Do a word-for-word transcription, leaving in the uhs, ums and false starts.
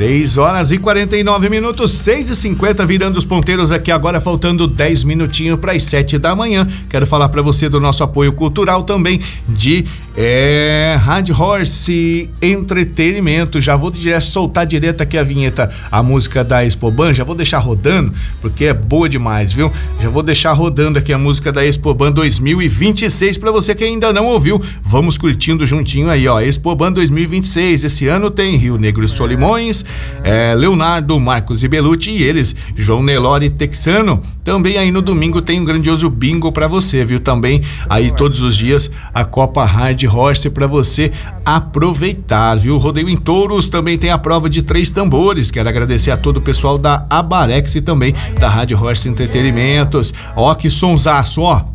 seis horas e quarenta e nove minutos, seis e cinquenta, virando os ponteiros aqui agora, faltando dez minutinhos para as sete da manhã. Quero falar para você do nosso apoio cultural também de é, Rádio Horse Entretenimento. Já vou direto, soltar direto aqui a vinheta, a música da Expoban, já vou deixar rodando, porque é boa demais, viu? Já vou deixar rodando aqui a música da Expoban dois mil e vinte e seis para você que ainda não ouviu. Vamos curtindo juntinho aí, ó. Expoban dois mil e vinte e seis, esse ano tem Rio Negro e Solimões, é, Leonardo, Marcos e Belucci e eles, João Nelore Texano. Também aí no domingo tem um grandioso bingo pra você, viu? Também aí todos os dias a Copa Hard Horse pra você aproveitar, viu? Rodeio em Touros também tem a prova de três tambores. Quero agradecer a todo o pessoal da Abarex e também da Rádio Horse Entretenimentos. Ó, que sonsaço, ó.